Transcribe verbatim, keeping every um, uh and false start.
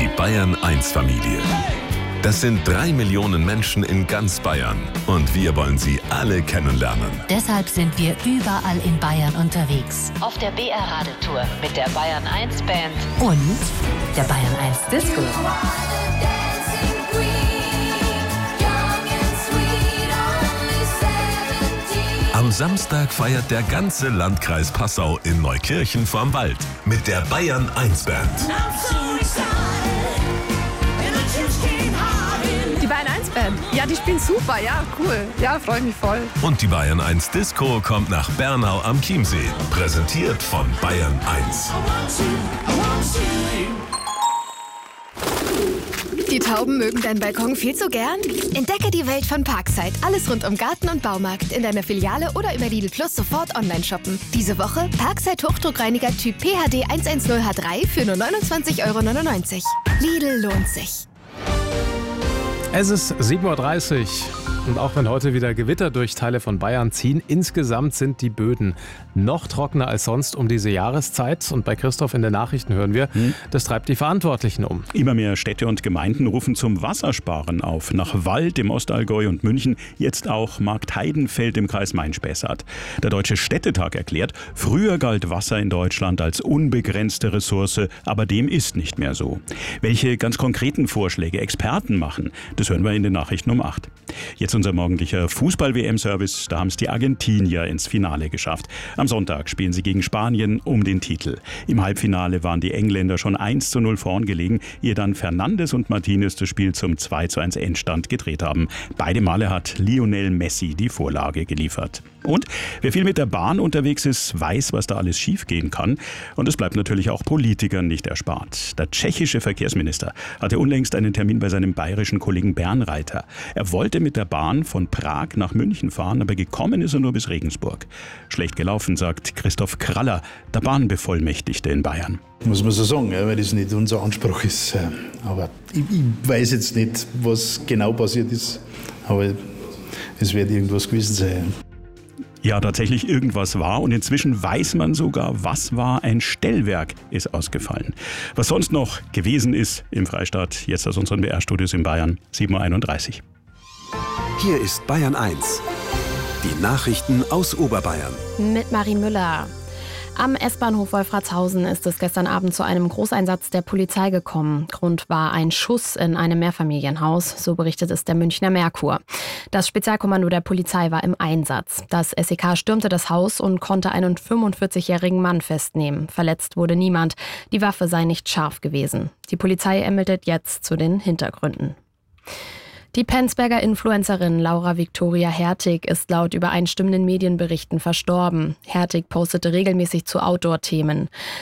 Die Bayern eins Familie. Das sind drei Millionen Menschen in ganz Bayern und wir wollen sie alle kennenlernen. Deshalb sind wir überall in Bayern unterwegs. Auf der B R-Radetour mit der Bayern eins Band und der Bayern eins Disco. Am Samstag feiert der ganze Landkreis Passau in Neukirchen vorm Wald mit der Bayern eins Band. Die Bayern eins Band, ja, die spielen super, ja, cool. Ja, freue ich mich voll. Und die Bayern eins Disco kommt nach Bernau am Chiemsee. Präsentiert von Bayern eins. Die Tauben mögen deinen Balkon viel zu gern? Entdecke die Welt von Parkside. Alles rund um Garten und Baumarkt. In deiner Filiale oder über Lidl Plus sofort online shoppen. Diese Woche Parkside Hochdruckreiniger Typ P H D hundertzehn H drei für nur neunundzwanzig Euro neunundneunzig. Lidl lohnt sich. Es ist sieben Uhr dreißig und auch wenn heute wieder Gewitter durch Teile von Bayern ziehen, insgesamt sind die Böden noch trockener als sonst um diese Jahreszeit. Und bei Christoph in den Nachrichten hören wir, hm. das treibt die Verantwortlichen um. Immer mehr Städte und Gemeinden rufen zum Wassersparen auf. Nach Wald im Ostallgäu und München, jetzt auch Marktheidenfeld im Kreis Main-Spessart. Der Deutsche Städtetag erklärt, früher galt Wasser in Deutschland als unbegrenzte Ressource, aber dem ist nicht mehr so. Welche ganz konkreten Vorschläge Experten machen, das hören wir in den Nachrichten um acht. Jetzt unser morgendlicher Fußball-W M-Service, da haben es die Argentinier ins Finale geschafft. Am Sonntag spielen sie gegen Spanien um den Titel. Im Halbfinale waren die Engländer schon eins zu null vorn gelegen, ehe dann Fernandes und Martinez das Spiel zum zwei zu eins Endstand gedreht haben. Beide Male hat Lionel Messi die Vorlage geliefert. Und wer viel mit der Bahn unterwegs ist, weiß, was da alles schiefgehen kann. Und es bleibt natürlich auch Politikern nicht erspart. Der tschechische Verkehrsminister hatte unlängst einen Termin bei seinem bayerischen Kollegen Bernreiter. Er wollte mit der Bahn von Prag nach München fahren, aber gekommen ist er nur bis Regensburg. Schlecht gelaufen, sagt Christoph Kraller, der Bahnbevollmächtigte in Bayern. Muss man so sagen, ja, weil das nicht unser Anspruch ist. Aber ich, ich weiß jetzt nicht, was genau passiert ist, aber es wird irgendwas gewesen sein. Ja, tatsächlich irgendwas war und inzwischen weiß man sogar, was war. Ein Stellwerk ist ausgefallen. Was sonst noch gewesen ist im Freistaat, jetzt aus unseren B R-Studios in Bayern, sieben Uhr einunddreißig. Hier ist Bayern eins. Die Nachrichten aus Oberbayern. Mit Marie Müller. Am S-Bahnhof Wolfratshausen ist es gestern Abend zu einem Großeinsatz der Polizei gekommen. Grund war ein Schuss in einem Mehrfamilienhaus, so berichtet es der Münchner Merkur. Das Spezialkommando der Polizei war im Einsatz. Das S E K stürmte das Haus und konnte einen fünfundvierzigjährigen Mann festnehmen. Verletzt wurde niemand. Die Waffe sei nicht scharf gewesen. Die Polizei ermittelt jetzt zu den Hintergründen. Die Penzberger Influencerin Laura Victoria Hertig ist laut übereinstimmenden Medienberichten verstorben. Hertig postete regelmäßig zu Outdoor-Themen.